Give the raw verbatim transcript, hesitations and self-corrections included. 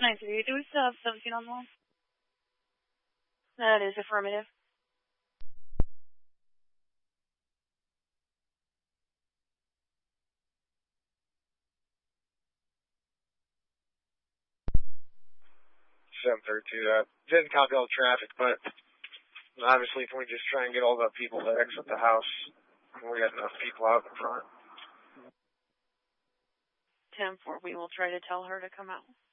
nine three. Do we still have seventeen on the line? That is affirmative. seven thirty-two, that didn't copy all the traffic, but obviously if we just try and get all the people to exit the house, we got enough people out in front. ten four, we will try to tell her to come out.